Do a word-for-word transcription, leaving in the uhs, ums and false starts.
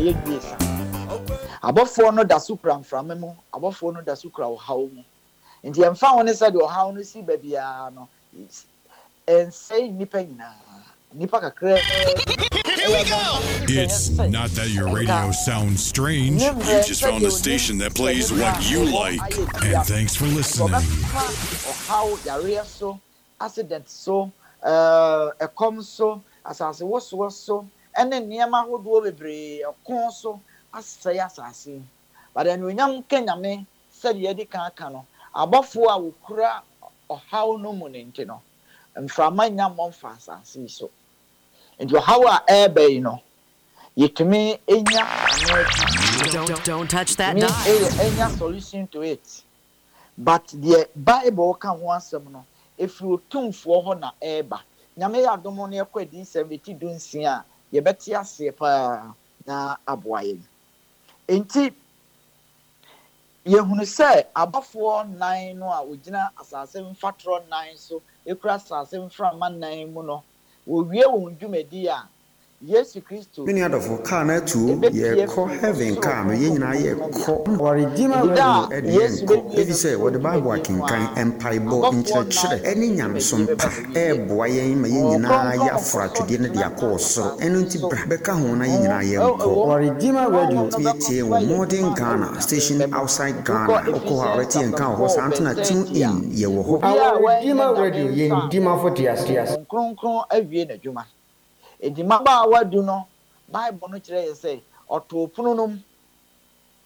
ye biesa abofo no da sukra mframa mu abofo no da sukra ohaw mu nti emfa woni se de ohaw no si ba bia no ensei nipa nyina nipa kakra. It's not that your radio sounds strange. You just found a station that plays what you like. And thanks for listening. How yare so, accident so, uh, a com so, as I say, was was so, and then Yama would go bebre, a con so, as say as I see. But then when young Kenyame said Yedi Kankano, above four I will cry or how no money, you know, and from my young mom fast and see so. And you how are air bay, you know. Yet to me, enya don't don't touch that dot. Enya solution to it. But the Bible can want some no. If you tune for her na eba, Nyame ya domo ne ekwa di seventy dunsia, ye beti ase pa na aboaye. Enti ye hunu se abafo nine no a ogina asase mfatro nine so ekura asase mfra man nine mu no wo wie wo ndwumadi a Yes, Christ. Many other for car na too, ye call heaven car, no yen ye call or redeemer radio at the end. If you say what the Bible can can empire bo in church, any yam some pa, eh, boy, my yen ya fra to the end of your course, and to Becca Hona yen or redeemer radio, T A modern Ghana, station outside Ghana, Okoharati and Cow was Antona tune in, ye will redeemer radio, yen demon for Tias, Cron, a Vienna Juma. Edi maba awadu no Bible no kire say oto punu no